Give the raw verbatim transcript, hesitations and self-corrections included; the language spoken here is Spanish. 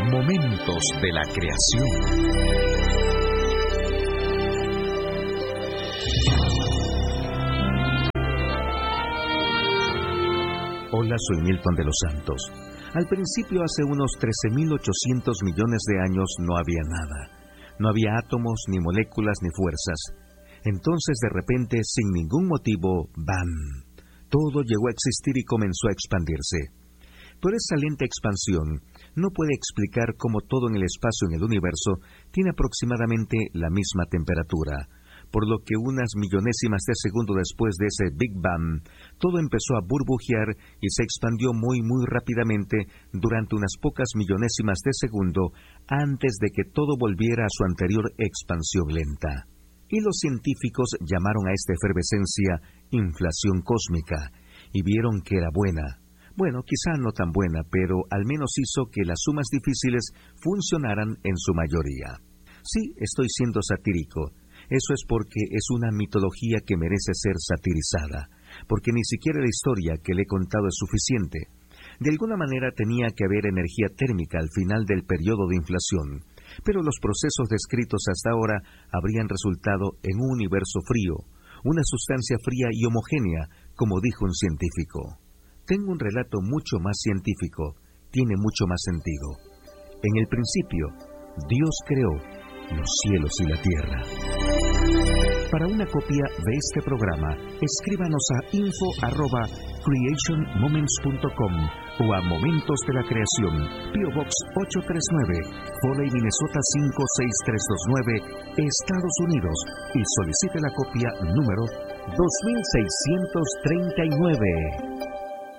Momentos de la creación. Hola, soy Milton de los Santos. Al principio, hace unos trece mil ochocientos millones de años, no había nada. No había átomos, ni moléculas, ni fuerzas. Entonces, de repente, sin ningún motivo, ¡bam!, todo llegó a existir y comenzó a expandirse. Pero esa lenta expansión no puede explicar cómo todo en el espacio en el universo tiene aproximadamente la misma temperatura, por lo que unas millonésimas de segundo después de ese Big Bang, todo empezó a burbujear y se expandió muy muy rápidamente durante unas pocas millonésimas de segundo antes de que todo volviera a su anterior expansión lenta. Y los científicos llamaron a esta efervescencia inflación cósmica, y vieron que era buena. Bueno, quizá no tan buena, pero al menos hizo que las sumas difíciles funcionaran en su mayoría. Sí, estoy siendo satírico. Eso es porque es una mitología que merece ser satirizada, porque ni siquiera la historia que le he contado es suficiente. De alguna manera tenía que haber energía térmica al final del periodo de inflación, pero los procesos descritos hasta ahora habrían resultado en un universo frío, una sustancia fría y homogénea, como dijo un científico. Tengo un relato mucho más científico, tiene mucho más sentido. En el principio, Dios creó los cielos y la tierra. Para una copia de este programa, escríbanos a info arroba creation moments punto com o a Momentos de la Creación, P O Box ocho tres nueve, Foley, Minnesota cinco seis tres dos nueve, Estados Unidos, y solicite la copia número dos mil seiscientos treinta y nueve.